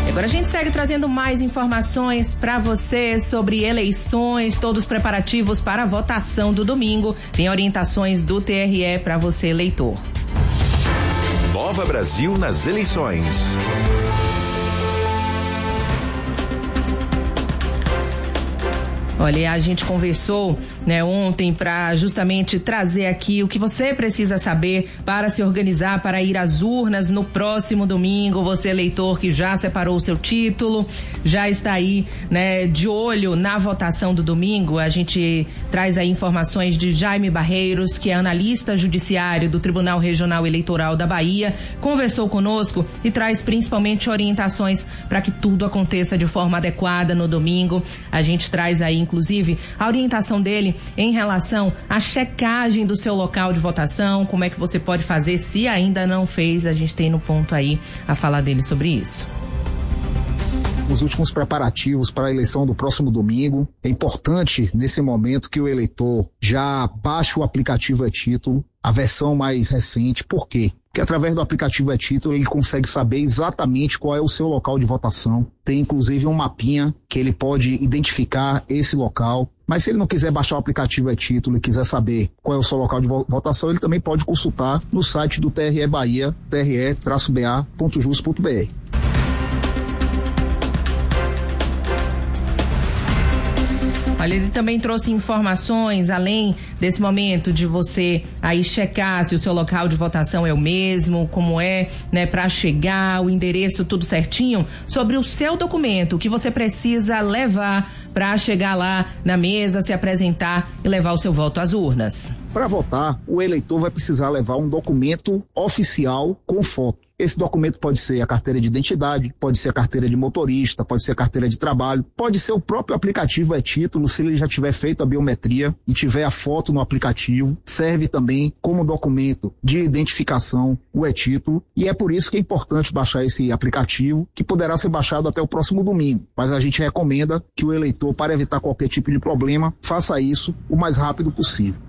Agora a gente segue trazendo mais informações para você sobre eleições, todos os preparativos para a votação do domingo. Tem orientações do TRE para você, eleitor. Nova Brasil nas eleições. Olha, a gente conversou, ontem para justamente trazer aqui o que você precisa saber para se organizar para ir às urnas no próximo domingo. Você, eleitor, que já separou o seu título, já está aí, de olho na votação do domingo. A gente traz aí informações de Jaime Barreiros, que é analista judiciário do Tribunal Regional Eleitoral da Bahia, conversou conosco e traz principalmente orientações para que tudo aconteça de forma adequada no domingo. A gente traz aí inclusive a orientação dele em relação à checagem do seu local de votação, como é que você pode fazer se ainda não fez. A gente tem no ponto aí a falar dele sobre isso. Os últimos preparativos para a eleição do próximo domingo. É importante nesse momento que o eleitor já baixe o aplicativo e-Título, a versão mais recente. Por quê? Porque através do aplicativo e-Título ele consegue saber exatamente qual é o seu local de votação. Tem inclusive um mapinha que ele pode identificar esse local. Mas se ele não quiser baixar o aplicativo e-Título e quiser saber qual é o seu local de votação, ele também pode consultar no site do TRE Bahia, tre-ba.jus.br. Olha, ele também trouxe informações, além desse momento de você aí checar se o seu local de votação é o mesmo, como é, para chegar, o endereço, tudo certinho, sobre o seu documento que você precisa levar para chegar lá na mesa, se apresentar e levar o seu voto às urnas. Para votar, o eleitor vai precisar levar um documento oficial com foto. Esse documento pode ser a carteira de identidade, pode ser a carteira de motorista, pode ser a carteira de trabalho, pode ser o próprio aplicativo e-Título, se ele já tiver feito a biometria e tiver a foto no aplicativo. Serve também como documento de identificação o e-Título, e é por isso que é importante baixar esse aplicativo, que poderá ser baixado até o próximo domingo. Mas a gente recomenda que o eleitor, para evitar qualquer tipo de problema, faça isso o mais rápido possível.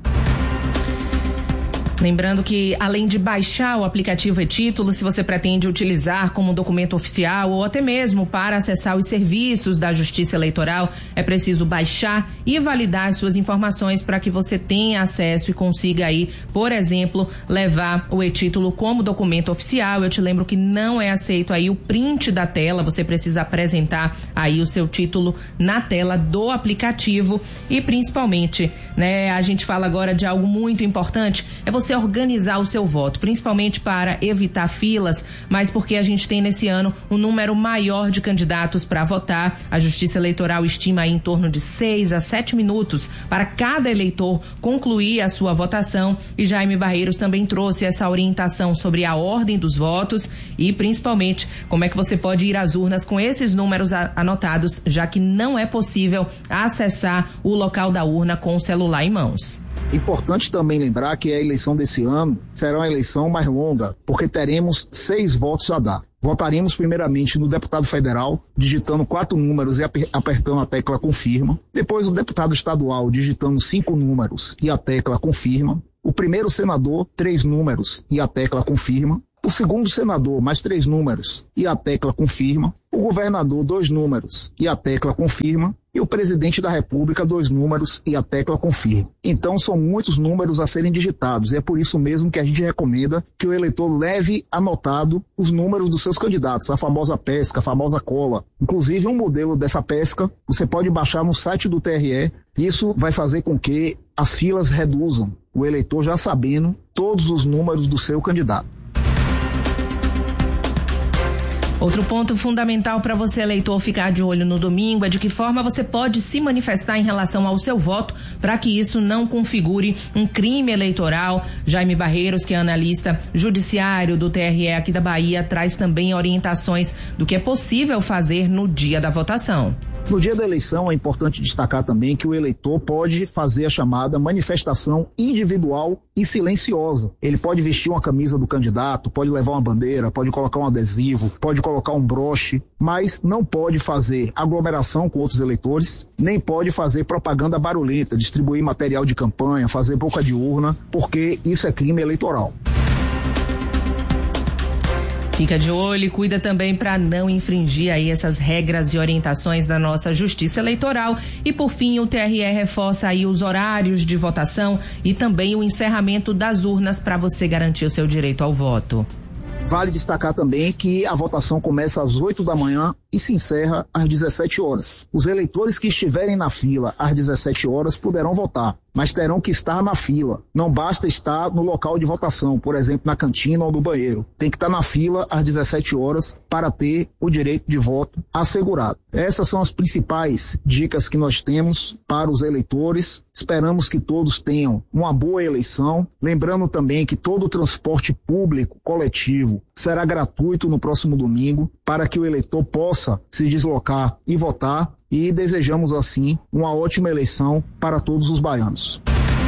Lembrando que, além de baixar o aplicativo e-Título, se você pretende utilizar como documento oficial ou até mesmo para acessar os serviços da Justiça Eleitoral, é preciso baixar e validar suas informações para que você tenha acesso e consiga aí, por exemplo, levar o e-Título como documento oficial. Eu te lembro que não é aceito aí o print da tela, você precisa apresentar aí o seu título na tela do aplicativo e principalmente, a gente fala agora de algo muito importante, é você organizar o seu voto, principalmente para evitar filas, mas porque a gente tem nesse ano um número maior de candidatos para votar. A Justiça Eleitoral estima aí em torno de 6 a 7 minutos para cada eleitor concluir a sua votação, e Jaime Barreiros também trouxe essa orientação sobre a ordem dos votos e principalmente como é que você pode ir às urnas com esses números anotados, já que não é possível acessar o local da urna com o celular em mãos. Importante também lembrar que a eleição desse ano será uma eleição mais longa, porque teremos 6 votos a dar. Votaremos primeiramente no deputado federal, digitando 4 números e apertando a tecla confirma. Depois o deputado estadual, digitando 5 números e a tecla confirma. O primeiro senador, 3 números e a tecla confirma. O segundo senador, mais 3 números e a tecla confirma. O governador, 2 números e a tecla confirma. E o presidente da República, 2 números e a tecla confirma. Então são muitos números a serem digitados, e é por isso mesmo que a gente recomenda que o eleitor leve anotado os números dos seus candidatos, a famosa pesca, a famosa cola. Inclusive um modelo dessa pesca você pode baixar no site do TRE. Isso vai fazer com que as filas reduzam, o eleitor já sabendo todos os números do seu candidato. Outro ponto fundamental para você, eleitor, ficar de olho no domingo é de que forma você pode se manifestar em relação ao seu voto para que isso não configure um crime eleitoral. Jaime Barreiros, que é analista judiciário do TRE aqui da Bahia, traz também orientações do que é possível fazer no dia da votação. No dia da eleição é importante destacar também que o eleitor pode fazer a chamada manifestação individual e silenciosa. Ele pode vestir uma camisa do candidato, pode levar uma bandeira, pode colocar um adesivo, pode colocar um broche, mas não pode fazer aglomeração com outros eleitores, nem pode fazer propaganda barulhenta, distribuir material de campanha, fazer boca de urna, porque isso é crime eleitoral. Fica de olho e cuida também para não infringir aí essas regras e orientações da nossa Justiça Eleitoral. E por fim, o TRE reforça aí os horários de votação e também o encerramento das urnas para você garantir o seu direito ao voto. Vale destacar também que a votação começa às 8 da manhã e se encerra às 17 horas. Os eleitores que estiverem na fila às 17 horas poderão votar, mas terão que estar na fila. Não basta estar no local de votação, por exemplo, na cantina ou no banheiro. Tem que estar na fila às 17 horas para ter o direito de voto assegurado. Essas são as principais dicas que nós temos para os eleitores. Esperamos que todos tenham uma boa eleição. Lembrando também que todo o transporte público coletivo será gratuito no próximo domingo para que o eleitor possa se deslocar e votar. E desejamos, assim, uma ótima eleição para todos os baianos.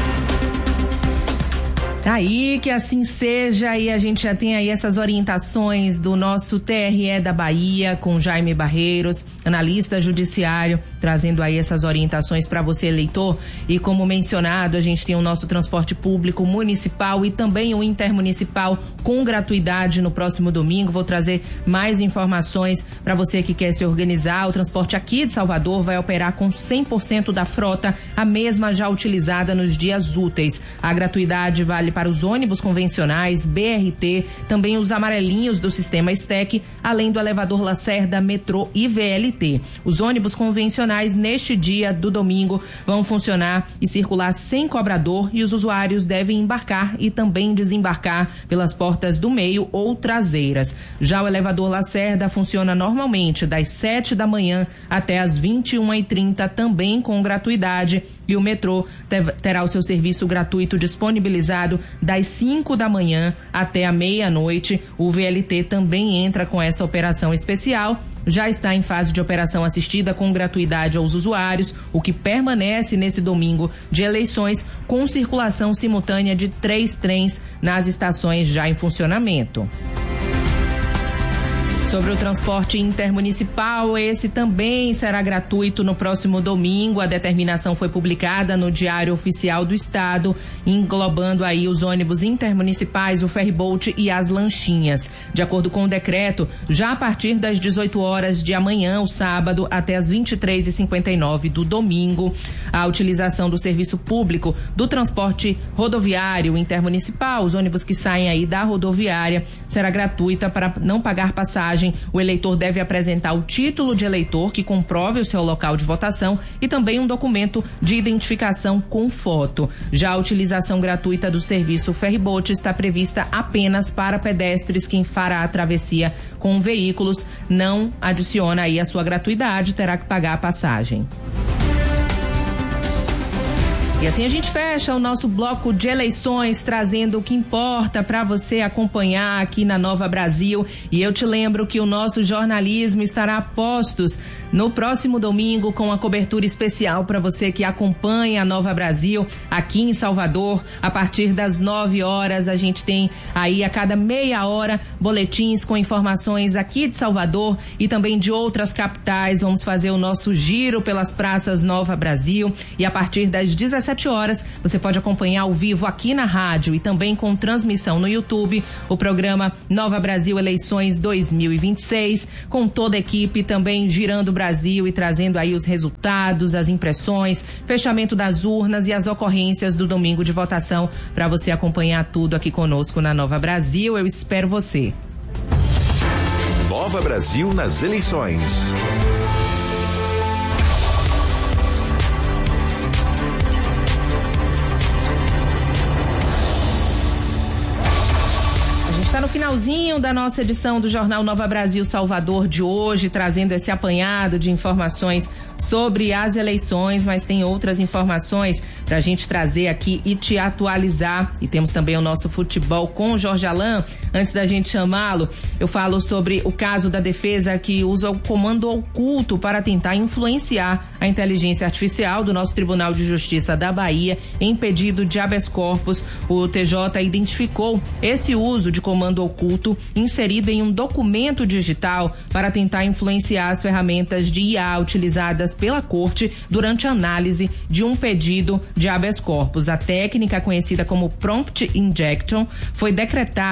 Aí, que assim seja, e a gente já tem aí essas orientações do nosso TRE da Bahia, com Jaime Barreiros, analista judiciário, trazendo aí essas orientações para você, eleitor. E como mencionado, a gente tem o nosso transporte público municipal e também o intermunicipal com gratuidade no próximo domingo. Vou trazer mais informações para você que quer se organizar. O transporte aqui de Salvador vai operar com 100% da frota, a mesma já utilizada nos dias úteis. A gratuidade vale para os ônibus convencionais, BRT, também os amarelinhos do sistema STEC, além do elevador Lacerda, metrô e VLT. Os ônibus convencionais neste dia do domingo vão funcionar e circular sem cobrador e os usuários devem embarcar e também desembarcar pelas portas do meio ou traseiras. Já o elevador Lacerda funciona normalmente das 7 da manhã até as 21h30, também com gratuidade, e o metrô terá o seu serviço gratuito disponibilizado das 5 da manhã até a meia-noite. O VLT também entra com essa operação especial. Já está em fase de operação assistida com gratuidade aos usuários, o que permanece nesse domingo de eleições com circulação simultânea de 3 trens nas estações já em funcionamento. Sobre o transporte intermunicipal, esse também será gratuito no próximo domingo. A determinação foi publicada no Diário Oficial do Estado, englobando aí os ônibus intermunicipais, o ferryboat e as lanchinhas. De acordo com o decreto, já a partir das 18 horas de amanhã, o sábado, até as 23h59 do domingo, a utilização do serviço público do transporte rodoviário intermunicipal, os ônibus que saem aí da rodoviária, será gratuita para não pagar passagem. O eleitor deve apresentar o título de eleitor que comprove o seu local de votação e também um documento de identificação com foto. Já a utilização gratuita do serviço ferryboat está prevista apenas para pedestres. Quem fará a travessia com veículos não adiciona aí a sua gratuidade, terá que pagar a passagem. E assim a gente fecha o nosso bloco de eleições, trazendo o que importa para você acompanhar aqui na Nova Brasil. E eu te lembro que o nosso jornalismo estará a postos no próximo domingo com a cobertura especial para você que acompanha a Nova Brasil aqui em Salvador. A partir das 9 horas a gente tem aí a cada meia hora boletins com informações aqui de Salvador e também de outras capitais. Vamos fazer o nosso giro pelas praças Nova Brasil e a partir das 17 horas, você pode acompanhar ao vivo aqui na rádio e também com transmissão no YouTube, o programa Nova Brasil Eleições 2026, com toda a equipe também girando o Brasil e trazendo aí os resultados, as impressões, fechamento das urnas e as ocorrências do domingo de votação, para você acompanhar tudo aqui conosco na Nova Brasil. Eu espero você. Nova Brasil nas eleições. Está no finalzinho da nossa edição do Jornal Nova Brasil Salvador de hoje, trazendo esse apanhado de informações sobre as eleições, mas tem outras informações para a gente trazer aqui e te atualizar. E temos também o nosso futebol com o Jorge Alain. Antes da gente chamá-lo, eu falo sobre o caso da defesa que usa o comando oculto para tentar influenciar a inteligência artificial do nosso Tribunal de Justiça da Bahia em pedido de habeas corpus. O TJ identificou esse uso de comando oculto inserido em um documento digital para tentar influenciar as ferramentas de IA utilizadas pela Corte durante a análise de um pedido de habeas corpus. A técnica, conhecida como prompt injection, foi decretada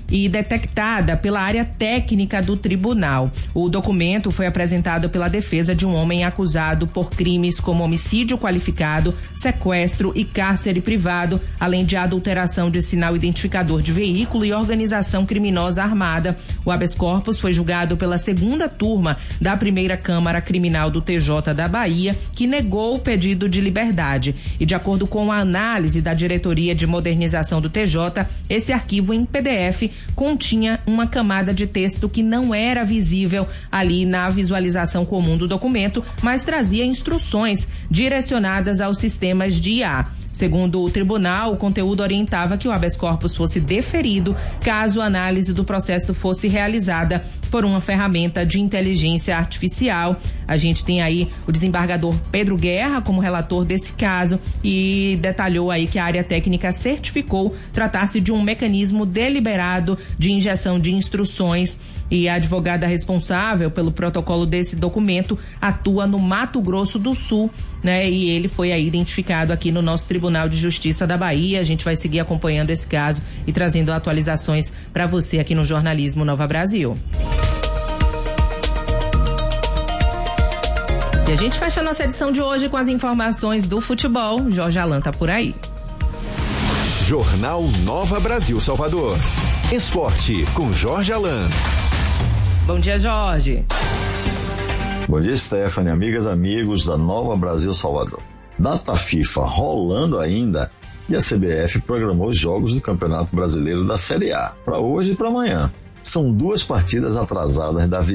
e detectada pela área técnica do tribunal. O documento foi apresentado pela defesa de um homem acusado por crimes como homicídio qualificado, sequestro e cárcere privado, além de adulteração de sinal identificador de veículo e organização criminosa armada. O habeas corpus foi julgado pela segunda turma da primeira Câmara Criminal do TJ da Bahia, que negou o pedido de liberdade. E de acordo com a análise da Diretoria de Modernização do TJ, esse arquivo em PDF continha uma camada de texto que não era visível ali na visualização comum do documento, mas trazia instruções direcionadas aos sistemas de IA. Segundo o tribunal, o conteúdo orientava que o habeas corpus fosse deferido caso a análise do processo fosse realizada por uma ferramenta de inteligência artificial. A gente tem aí o desembargador Pedro Guerra como relator desse caso e detalhou aí que a área técnica certificou tratar-se de um mecanismo deliberado de injeção de instruções, e a advogada responsável pelo protocolo desse documento atua no Mato Grosso do Sul, né? E ele foi aí identificado aqui no nosso Tribunal de Justiça da Bahia. A gente vai seguir acompanhando esse caso e trazendo atualizações para você aqui no Jornalismo Nova Brasil. E a gente fecha a nossa edição de hoje com as informações do futebol. Jorge Alan tá por aí. Jornal Nova Brasil Salvador. Esporte com Jorge Alan. Bom dia, Jorge. Bom dia, Stephanie, amigas, amigos da Nova Brasil Salvador. Data FIFA rolando ainda e a CBF programou os jogos do Campeonato Brasileiro da Série A para hoje e para amanhã. São 2 partidas atrasadas da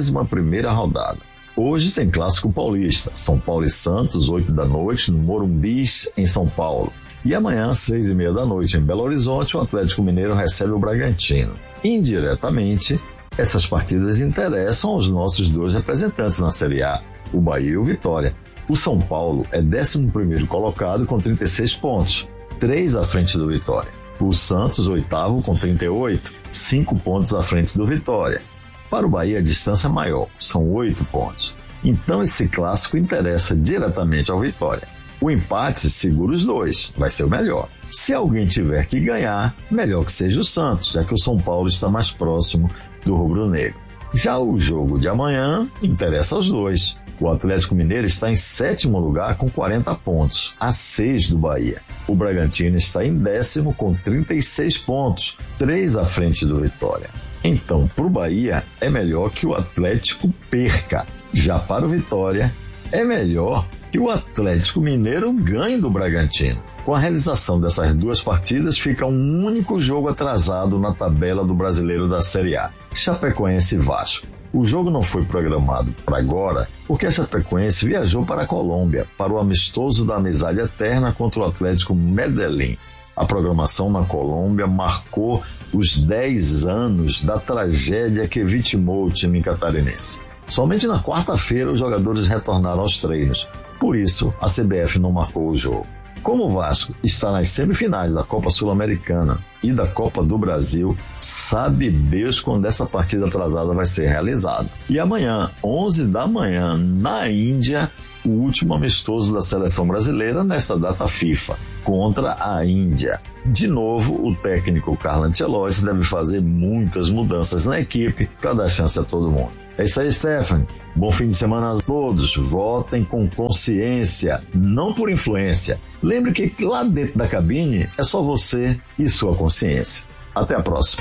21ª rodada. Hoje tem Clássico Paulista, São Paulo e Santos, 8 da noite, no Morumbi, em São Paulo. E amanhã, 6:30 da noite, em Belo Horizonte, o Atlético Mineiro recebe o Bragantino. Indiretamente, essas partidas interessam aos nossos 2 representantes na Série A, o Bahia e o Vitória. O São Paulo é 11º colocado com 36 pontos, 3 à frente do Vitória. O Santos, 8º, com 38, 5 pontos à frente do Vitória. Para o Bahia, a distância é maior, são 8 pontos. Então, esse clássico interessa diretamente ao Vitória. O empate segura os 2, vai ser o melhor. Se alguém tiver que ganhar, melhor que seja o Santos, já que o São Paulo está mais próximo do rubro-negro. Já o jogo de amanhã interessa aos 2. O Atlético Mineiro está em 7º lugar com 40 pontos, a 6 do Bahia. O Bragantino está em 10º com 36 pontos, 3 à frente do Vitória. Então, para o Bahia, é melhor que o Atlético perca. Já para o Vitória, é melhor que o Atlético Mineiro ganhe do Bragantino. Com a realização dessas 2 partidas, fica um único jogo atrasado na tabela do Brasileiro da Série A, Chapecoense e Vasco. O jogo não foi programado para agora porque a Chapecoense viajou para a Colômbia, para o amistoso da Amizade Eterna contra o Atlético Medellín. A programação na Colômbia marcou os 10 anos da tragédia que vitimou o time catarinense. Somente na quarta-feira os jogadores retornaram aos treinos, por isso a CBF não marcou o jogo. Como o Vasco está nas semifinais da Copa Sul-Americana e da Copa do Brasil, sabe Deus quando essa partida atrasada vai ser realizada. E amanhã, 11 da manhã, na Índia, o último amistoso da seleção brasileira nesta data FIFA, contra a Índia. De novo, o técnico Carlo Ancelotti deve fazer muitas mudanças na equipe para dar chance a todo mundo. É isso aí, Stephanie. Bom fim de semana a todos. Votem com consciência, não por influência. Lembre que lá dentro da cabine é só você e sua consciência. Até a próxima.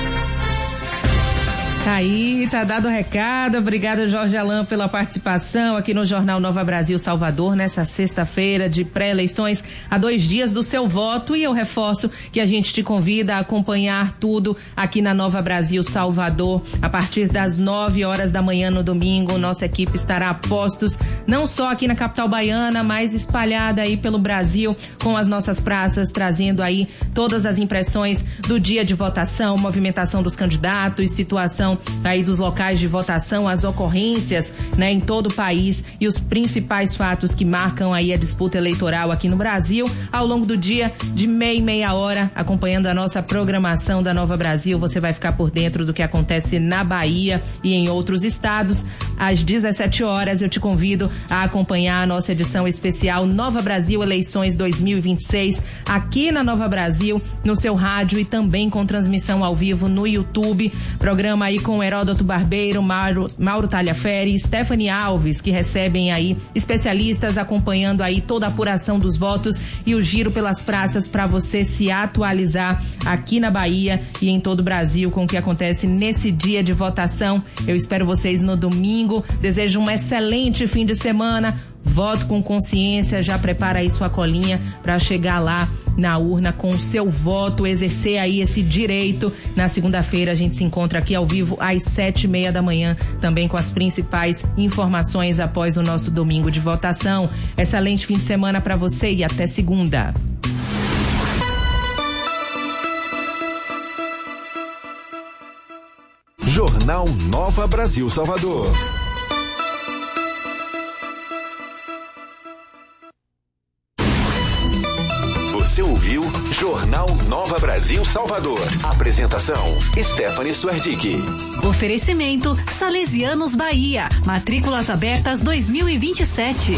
Aí, tá dado o recado. Obrigada, Jorge Alan, pela participação aqui no Jornal Nova Brasil Salvador, nessa sexta-feira de pré-eleições, a 2 dias do seu voto. E eu reforço que a gente te convida a acompanhar tudo aqui na Nova Brasil Salvador. A partir das 9 horas da manhã no domingo, nossa equipe estará a postos, não só aqui na capital baiana, mas espalhada aí pelo Brasil, com as nossas praças, trazendo aí todas as impressões do dia de votação, movimentação dos candidatos, situação atualização aí dos locais de votação, as ocorrências, né, em todo o país e os principais fatos que marcam aí a disputa eleitoral aqui no Brasil ao longo do dia, de meia e meia hora, acompanhando a nossa programação da Nova Brasil. Você vai ficar por dentro do que acontece na Bahia e em outros estados. Às 17 horas eu te convido a acompanhar a nossa edição especial Nova Brasil Eleições 2026 aqui na Nova Brasil, no seu rádio e também com transmissão ao vivo no YouTube. Programa aí com Heródoto Barbeiro, Mauro Talhaferri e Stephanie Alves, que recebem aí especialistas acompanhando aí toda a apuração dos votos e o giro pelas praças para você se atualizar aqui na Bahia e em todo o Brasil com o que acontece nesse dia de votação. Eu espero vocês no domingo. Desejo um excelente fim de semana. Voto com consciência, já prepara aí sua colinha para chegar lá na urna com o seu voto, exercer aí esse direito. Na segunda-feira a gente se encontra aqui ao vivo às 7:30 da manhã, também com as principais informações após o nosso domingo de votação. Excelente fim de semana para você e até segunda. Jornal Nova Brasil Salvador. Você ouviu Jornal Nova Brasil Salvador. Apresentação: Stephanie Suerdick. Oferecimento Salesianos Bahia. Matrículas abertas 2027.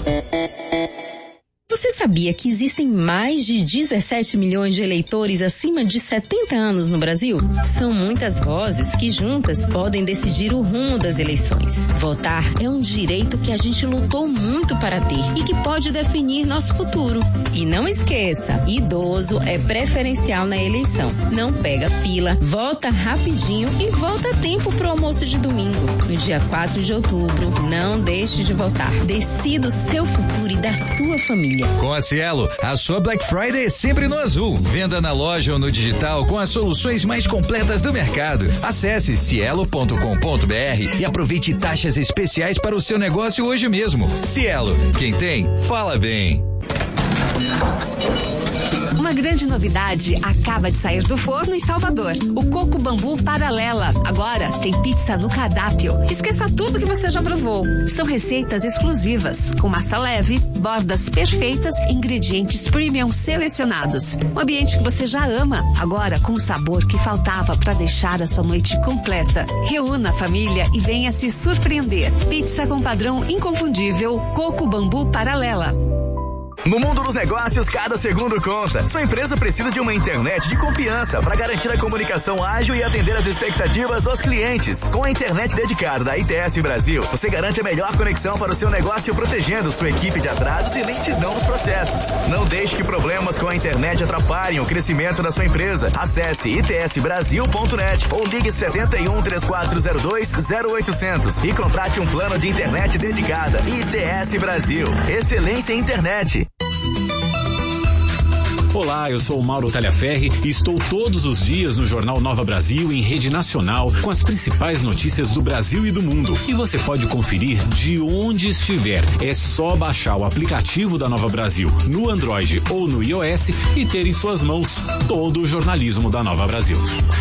Você sabia que existem mais de 17 milhões de eleitores acima de 70 anos no Brasil? São muitas vozes que juntas podem decidir o rumo das eleições. Votar é um direito que a gente lutou muito para ter e que pode definir nosso futuro. E não esqueça, idoso é preferencial na eleição. Não pega fila, vota rapidinho e volta a tempo pro almoço de domingo. No dia 4 de outubro, não deixe de votar. Decida o seu futuro e da sua família. Com a Cielo, a sua Black Friday é sempre no azul. Venda na loja ou no digital com as soluções mais completas do mercado. Acesse cielo.com.br e aproveite taxas especiais para o seu negócio hoje mesmo. Cielo, quem tem, fala bem. Uma grande novidade acaba de sair do forno em Salvador. O Coco Bambu Paralela. Agora tem pizza no cardápio. Esqueça tudo que você já provou. São receitas exclusivas, com massa leve, bordas perfeitas e ingredientes premium selecionados. Um ambiente que você já ama, agora com o sabor que faltava para deixar a sua noite completa. Reúna a família e venha se surpreender. Pizza com padrão inconfundível. Coco Bambu Paralela. No mundo dos negócios, cada segundo conta. Sua empresa precisa de uma internet de confiança para garantir a comunicação ágil e atender as expectativas dos clientes. Com a internet dedicada da ITS Brasil, você garante a melhor conexão para o seu negócio, protegendo sua equipe de atrasos e lentidão nos processos. Não deixe que problemas com a internet atrapalhem o crescimento da sua empresa. Acesse itsbrasil.net ou ligue 71 3402 0800 e contrate um plano de internet dedicada. ITS Brasil. Excelência em internet. Olá, eu sou o Mauro Talhaferri e estou todos os dias no Jornal Nova Brasil em rede nacional com as principais notícias do Brasil e do mundo. E você pode conferir de onde estiver. É só baixar o aplicativo da Nova Brasil no Android ou no iOS e ter em suas mãos todo o jornalismo da Nova Brasil.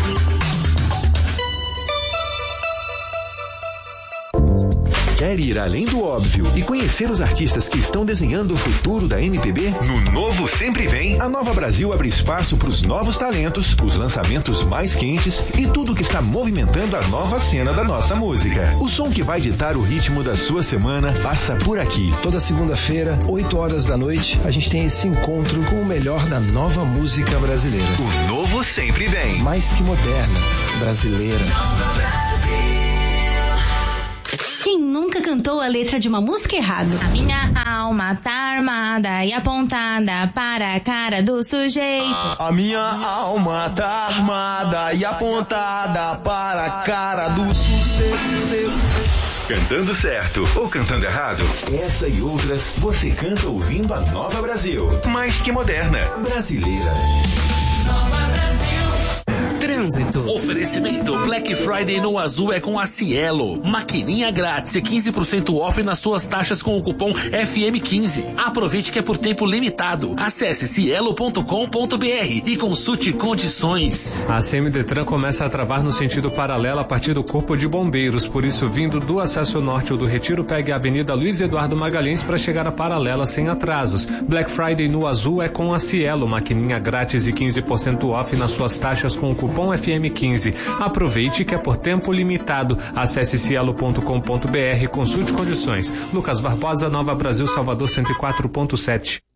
Quer ir além do óbvio e conhecer os artistas que estão desenhando o futuro da MPB? No Novo Sempre Vem, a Nova Brasil abre espaço para os novos talentos, os lançamentos mais quentes e tudo que está movimentando a nova cena da nossa música. O som que vai ditar o ritmo da sua semana passa por aqui. Toda segunda-feira, 8 horas da noite, a gente tem esse encontro com o melhor da nova música brasileira. O Novo Sempre Vem. Mais que moderna, brasileira. Quem nunca cantou a letra de uma música errado? A minha alma tá armada e apontada para a cara do sujeito. A minha alma tá armada e apontada para a cara do sujeito. Cantando certo ou cantando errado? Essa e outras você canta ouvindo a Nova Brasil. Mais que moderna, brasileira. Nova Brasil. Trânsito. Oferecimento Black Friday no Azul é com a Cielo. Maquininha grátis e 15% off nas suas taxas com o cupom FM15. Aproveite que é por tempo limitado. Acesse cielo.com.br e consulte condições. A CMDetran começa a travar no sentido paralelo a partir do Corpo de Bombeiros. Por isso, vindo do acesso norte ou do Retiro, pegue a Avenida Luiz Eduardo Magalhães para chegar à Paralela sem atrasos. Black Friday no Azul é com a Cielo. Maquininha grátis e 15% off nas suas taxas com o cupom FM15. Aproveite que é por tempo limitado. Acesse cielo.com.br e consulte condições. Lucas Barbosa, Nova Brasil, Salvador 104.7.